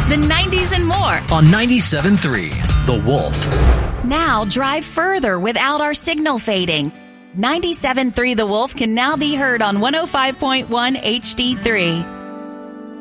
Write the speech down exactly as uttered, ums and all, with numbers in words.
the nineties, and more. On ninety-seven point three, The Wolf. Now drive further without our signal fading. ninety-seven point three The Wolf can now be heard on one oh five point one H D three.